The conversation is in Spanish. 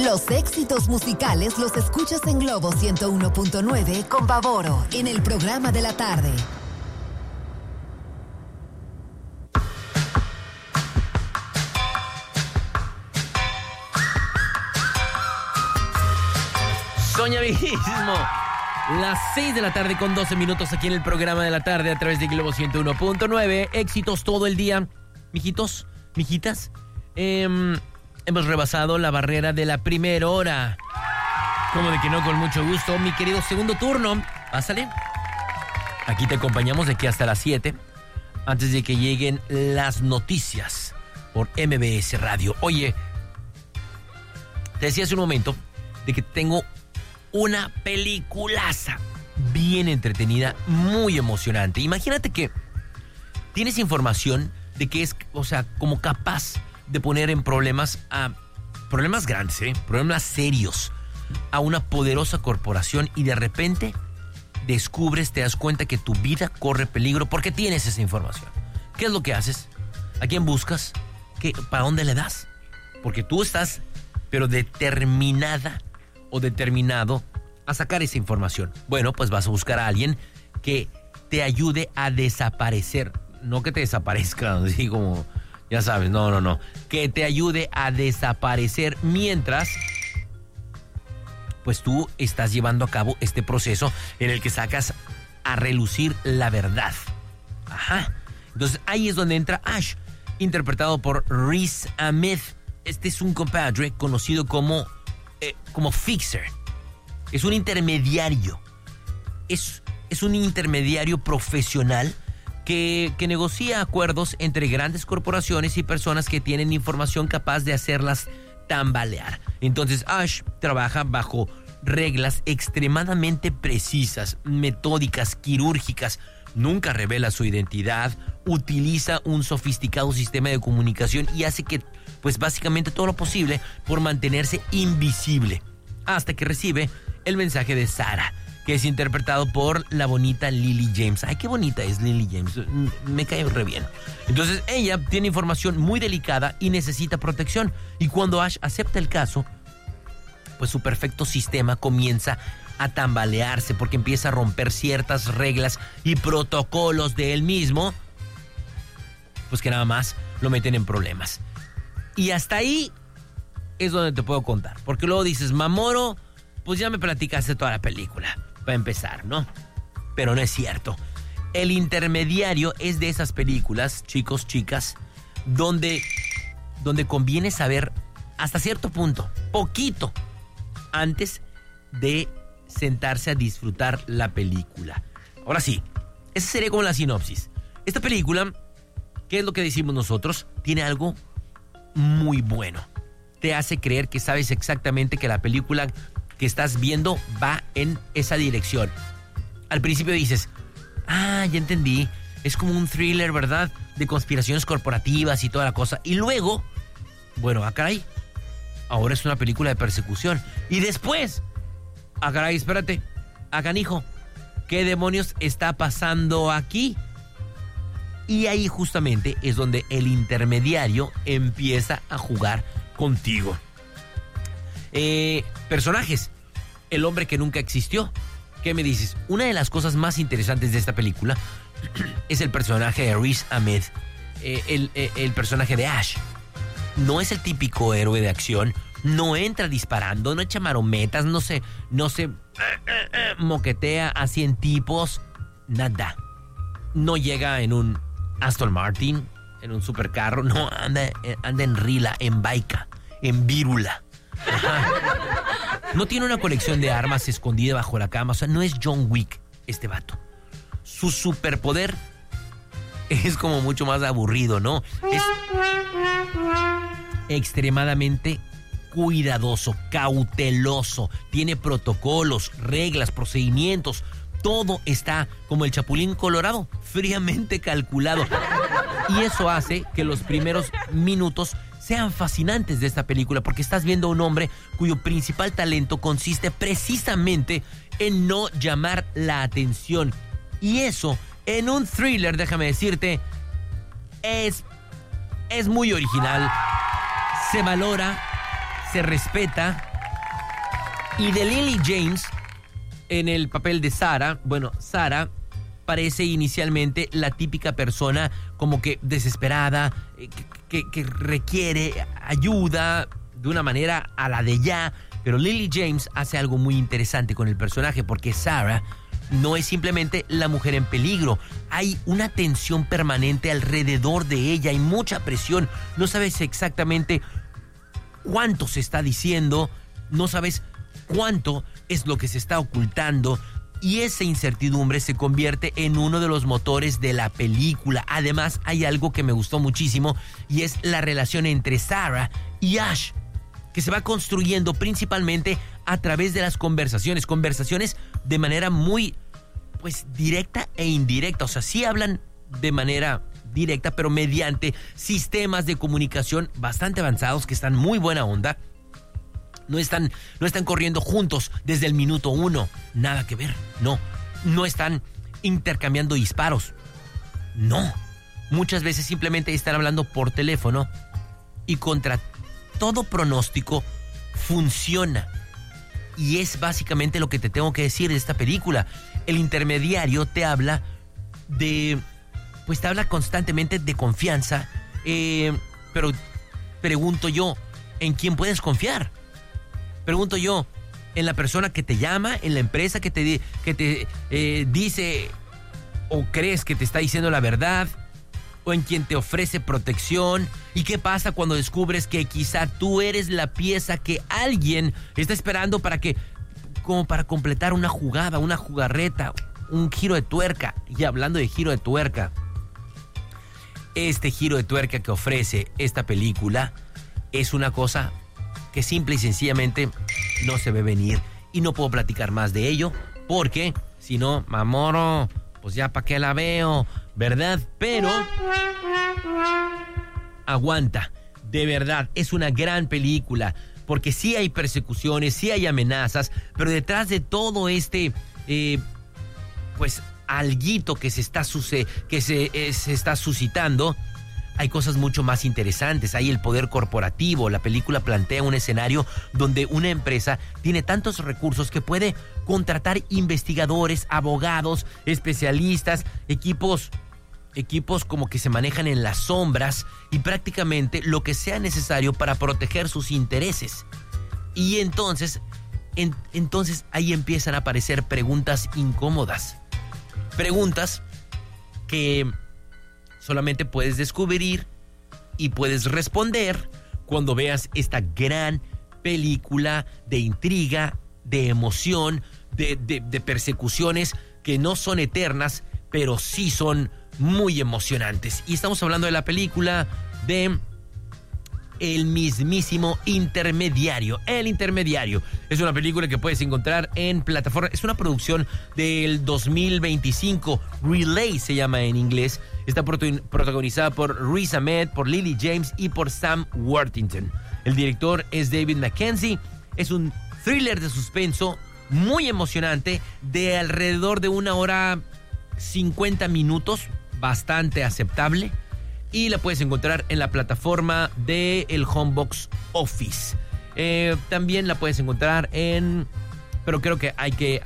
Los éxitos musicales los escuchas en Globo 101.9 con Pavoro en el programa de la tarde. Soñavismo. Las 6 de la tarde con 12 minutos aquí en el programa de la tarde a través de Globo 101.9. Éxitos todo el día. Mijitos, mijitas. Hemos rebasado la barrera de la primera hora. Como de que no, con mucho gusto. Mi querido segundo turno, pásale. Aquí te acompañamos de aquí hasta las 7. Antes de que lleguen las noticias por MBS Radio. Oye, te decía hace un momento de que tengo una peliculaza bien entretenida, muy emocionante. Imagínate que tienes información de que es, o sea, como capaz de poner en problemas grandes, problemas serios, a una poderosa corporación, y de repente descubres, te das cuenta que tu vida corre peligro porque tienes esa información. ¿Qué es lo que haces? ¿A quién buscas? ¿Para dónde le das? Porque tú estás, pero determinada o determinado a sacar esa información. Bueno, pues vas a buscar a alguien que te ayude a desaparecer. No que te desaparezca, así como, ya sabes, no. Que te ayude a desaparecer mientras, pues tú estás llevando a cabo este proceso en el que sacas a relucir la verdad. Ajá. Entonces ahí es donde entra Ash, interpretado por Riz Ahmed. Este es un compadre conocido como Fixer. Es un intermediario. Es un intermediario profesional que negocia acuerdos entre grandes corporaciones y personas que tienen información capaz de hacerlas tambalear. Entonces Ash trabaja bajo reglas extremadamente precisas, metódicas, quirúrgicas. Nunca revela su identidad, utiliza un sofisticado sistema de comunicación y hace que, pues básicamente todo lo posible por mantenerse invisible, hasta que recibe el mensaje de Sarah, que es interpretado por la bonita Lily James. Ay, qué bonita es Lily James, me cae re bien. Entonces ella tiene información muy delicada y necesita protección, y cuando Ash acepta el caso, pues su perfecto sistema comienza a tambalearse porque empieza a romper ciertas reglas y protocolos de él mismo, pues que nada más lo meten en problemas. Y hasta ahí es donde te puedo contar, porque luego dices, Mamoro, pues ya me platicaste toda la película, para empezar, ¿no? Pero no es cierto. El Intermediario es de esas películas, chicos, chicas, donde conviene saber hasta cierto punto, poquito, antes de sentarse a disfrutar la película. Ahora sí, esa sería como la sinopsis. Esta película, ¿qué es lo que decimos nosotros? Tiene algo muy bueno. Te hace creer que sabes exactamente que la película que estás viendo va en esa dirección. Al principio dices, ya entendí, es como un thriller, ¿verdad? De conspiraciones corporativas y toda la cosa. Y luego, bueno, caray, ahora es una película de persecución. Y después, caray, espérate, canijo, ¿qué demonios está pasando aquí? Y ahí justamente es donde el intermediario empieza a jugar contigo. Personajes. El hombre que nunca existió. ¿Qué me dices? Una de las cosas más interesantes de esta película es el personaje de Riz Ahmed, el personaje de Ash. No es el típico héroe de acción, no entra disparando, no echa marometas, no se moquetea a 100 tipos, nada. No llega en un Aston Martin, en un supercarro, no, anda en rila, en baica, en vírula. Ajá. No tiene una colección de armas escondida bajo la cama, o sea, no es John Wick este vato. Su superpoder es como mucho más aburrido, ¿no? Es extremadamente cuidadoso, cauteloso, tiene protocolos, reglas, procedimientos, todo está como el Chapulín Colorado, fríamente calculado. Y eso hace que los primeros minutos sean fascinantes de esta película, porque estás viendo a un hombre cuyo principal talento consiste precisamente en no llamar la atención. Y eso, en un thriller, déjame decirte, es muy original, se valora, se respeta Y de Lily James, en el papel de Sarah, bueno, Sarah parece inicialmente la típica persona como que desesperada, que requiere ayuda de una manera a la de ya, pero Lily James hace algo muy interesante con el personaje porque Sarah no es simplemente la mujer en peligro, hay una tensión permanente alrededor de ella, hay mucha presión, no sabes exactamente cuánto se está diciendo, no sabes cuánto es lo que se está ocultando. Y esa incertidumbre se convierte en uno de los motores de la película. Además, hay algo que me gustó muchísimo y es la relación entre Sarah y Ash, que se va construyendo principalmente a través de las conversaciones de manera muy, directa e indirecta. O sea, sí hablan de manera directa, pero mediante sistemas de comunicación bastante avanzados que están muy buena onda. No están corriendo juntos desde el minuto 1. Nada que ver. No están intercambiando disparos. No. Muchas veces simplemente están hablando por teléfono y contra todo pronóstico funciona. Y es básicamente lo que te tengo que decir de esta película. El intermediario te habla te habla constantemente de confianza. Pero pregunto yo, ¿en quién puedes confiar? Pregunto yo, ¿en la persona que te llama, en la empresa que te dice o crees que te está diciendo la verdad, o en quien te ofrece protección? ¿Y qué pasa cuando descubres que quizá tú eres la pieza que alguien está esperando para completar una jugada, una jugarreta, un giro de tuerca? Y hablando de giro de tuerca, este giro de tuerca que ofrece esta película es una cosa que simple y sencillamente no se ve venir. Y no puedo platicar más de ello porque si no, mamoro, pues ya para qué la veo, ¿verdad? Pero aguanta, de verdad, es una gran película porque sí hay persecuciones, sí hay amenazas, pero detrás de todo este alguito que se está suscitando, hay cosas mucho más interesantes. Hay el poder corporativo. La película plantea un escenario donde una empresa tiene tantos recursos que puede contratar investigadores, abogados, especialistas, equipos como que se manejan en las sombras y prácticamente lo que sea necesario para proteger sus intereses. Y entonces ahí empiezan a aparecer preguntas incómodas. Preguntas que solamente puedes descubrir y puedes responder cuando veas esta gran película de intriga, de emoción, de persecuciones que no son eternas, pero sí son muy emocionantes. Y estamos hablando de la película de El mismísimo Intermediario. El Intermediario es una película que puedes encontrar en plataforma. Es una producción del 2025. Relay se llama en inglés. Está protagonizada por Riz Ahmed, por Lily James y por Sam Worthington. El director es David Mackenzie. Es un thriller de suspenso muy emocionante de alrededor de 1 hora 50 minutos. Bastante aceptable. Y la puedes encontrar en la plataforma de el Homebox Office. También la puedes encontrar pero creo que hay